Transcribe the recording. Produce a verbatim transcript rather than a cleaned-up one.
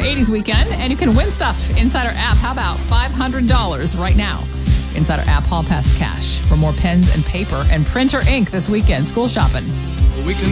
eighties weekend, and you can win stuff inside our app. How about five hundred dollars right now? Inside our app, Hall Pass Cash for more pens and paper and printer ink this weekend. School shopping. We can